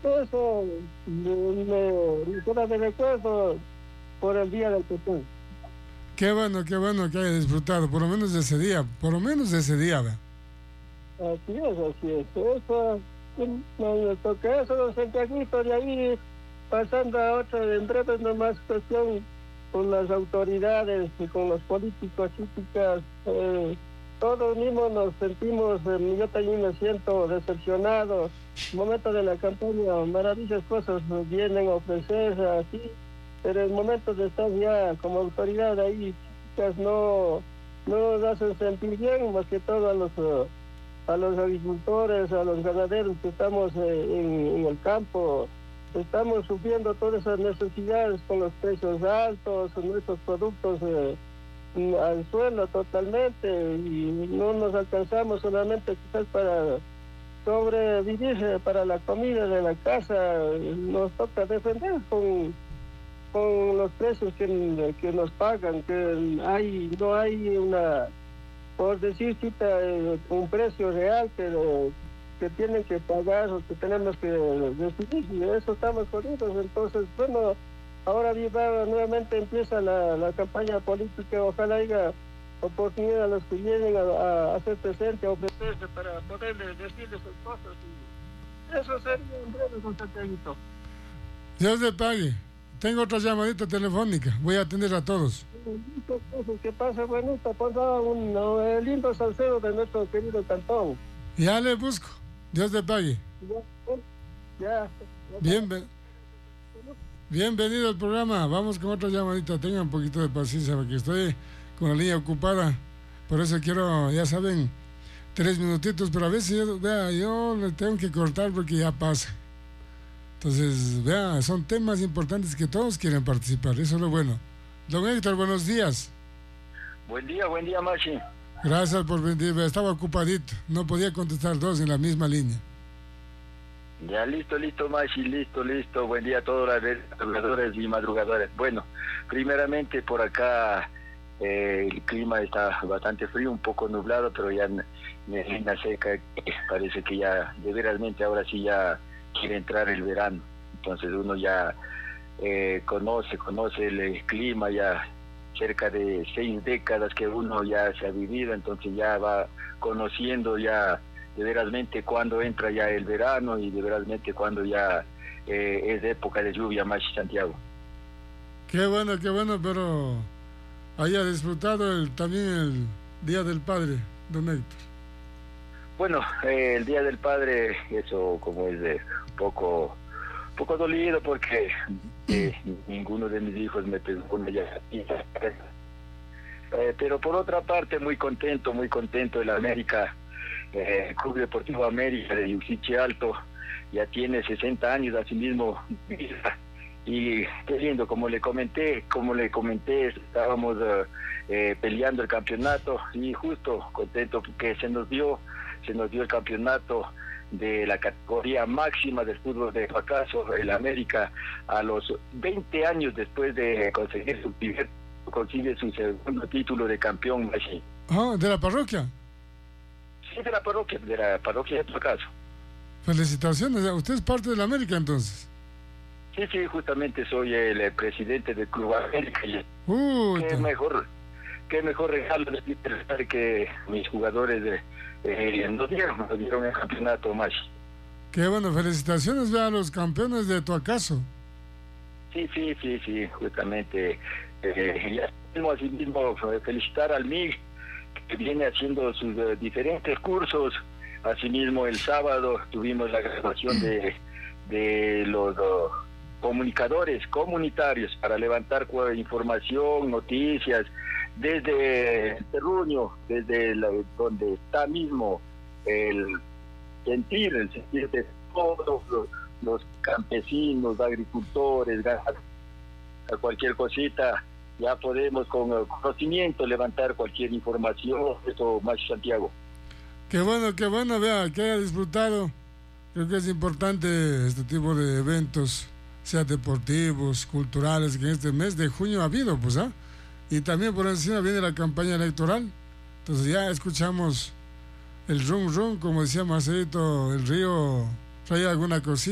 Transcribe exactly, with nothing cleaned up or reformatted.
Eso me, me, me queda de recuerdo por el día del Petén. Qué bueno, qué bueno que haya disfrutado, por lo menos de ese día, por lo menos de ese día, ¿ve? Así es, así es. Eso, no me toca eso, don Santiaguito, de ahí pasando a otra, en breve nomás cuestión con las autoridades y con los políticos, chicas, eh, todos mismos nos sentimos, eh, yo también me siento decepcionado. En el momento de la campaña, maravillosas cosas nos vienen a ofrecer así, pero en momentos de estar ya como autoridad ahí, chicas, no, no nos hacen sentir bien, más que todo a los... Uh, a los agricultores, a los ganaderos que estamos eh, en, en el campo, estamos sufriendo todas esas necesidades con los precios altos, nuestros productos eh, al suelo totalmente, y no nos alcanzamos solamente quizás para sobrevivir, eh, para la comida de la casa, nos toca defender con, con los precios que, que nos pagan, que hay, no hay una... por decir cita eh, un precio real que, eh, que tienen que pagar o que tenemos que decidir, y eso estamos jodidos. Entonces, bueno, ahora viva, nuevamente empieza la, la campaña política, ojalá haya oportunidad a los que vienen a, a hacer presente, a ofrecerse para poder decirles sus cosas, y eso sería en breve, don Santiaguito. Dios le pague. Tengo otra llamadita telefónica, voy a atender a todos. ¿Qué pasa, buenito? Ponga un uh, lindo salsero de nuestro querido cantón. Ya le busco. Dios le pague. Ya, ya. Bienven... Bienvenido al programa. Vamos con otra llamadita. Tengan un poquito de paciencia porque estoy con la línea ocupada. Por eso quiero, ya saben, tres minutitos, pero a veces yo, vea, yo le tengo que cortar porque ya pasa. Entonces, vea, son temas importantes que todos quieren participar. Eso es lo bueno. Don Héctor, buenos días. Buen día, buen día, Machi. Gracias por venir, estaba ocupadito, no podía contestar dos en la misma línea. Ya, listo, listo, Machi, listo, listo. Buen día a todos los madrugadores y madrugadoras. Bueno, primeramente por acá eh, el clima está bastante frío, un poco nublado, pero ya neblina seca, parece que ya, de veramente ahora sí ya quiere entrar el verano. Entonces uno ya... Eh, conoce, conoce el clima, ya cerca de seis décadas que uno ya se ha vivido, entonces ya va conociendo ya de verasmente cuando entra ya el verano y de verasmente cuando ya eh, es época de lluvia, más Santiago. Qué bueno, qué bueno, pero haya disfrutado el, también el Día del Padre, don Héctor. Bueno, eh, el Día del Padre, eso como es de poco... poco dolido porque eh, ninguno de mis hijos me pegó una ya eh, pero por otra parte muy contento, muy contento. El América, eh, el Club Deportivo América de Yusiche Alto ya tiene sesenta años asimismo, y qué lindo, como le comenté, como le comenté, estábamos uh, eh, peleando el campeonato y justo contento porque se nos dio, se nos dio el campeonato de la categoría máxima del fútbol de fracaso, el América, a los veinte años después de conseguir su primer, consigue su segundo título de campeón. Ah, ¿de la parroquia? Sí, de la parroquia, de la parroquia de fracaso. Felicitaciones, ¿usted es parte del América entonces? Sí, sí, justamente soy el, el presidente del Club América. Uh, qué mejor, qué mejor regalo de que mis jugadores de Eh, nos dieron, nos dieron el campeonato más. Qué bueno, felicitaciones a los campeones de Tuacaso. Sí, sí, sí, sí, justamente. Eh, ya mismo, así mismo, felicitar al M I G, que viene haciendo sus uh, diferentes cursos. Asimismo, el sábado tuvimos la graduación de, de los uh, comunicadores comunitarios para levantar uh, información, noticias, desde Terruño, desde la, donde está mismo el sentir, el sentir de todos los, los campesinos, agricultores, a cualquier cosita, ya podemos con el conocimiento levantar cualquier información. Esto, más Santiago. Qué bueno, qué bueno, vea, que haya disfrutado. Creo que es importante este tipo de eventos, sea deportivos, culturales, que en este mes de junio ha habido, pues, ¿ah? ¿eh? Y también por encima viene la campaña electoral. Entonces ya escuchamos el rum rum, como decía Marcelito, el río trae alguna cosita.